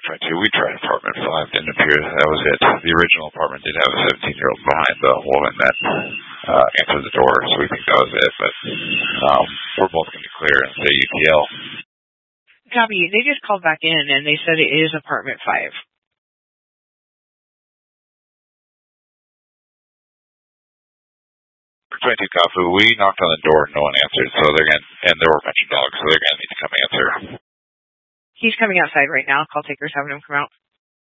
622. We tried apartment 5. Didn't appear that was it. The original apartment did have a 17-year-old behind the woman that answered the door, so we think that was it. But we're both going to clear and say UTL. Copy. They just called back in, and they said it is apartment 5. 22 Kafu, we knocked on the door, no one answered, so they're going to, and there were a bunch of dogs, so they're going to need to come answer. He's coming outside right now. Call takers, having him come out.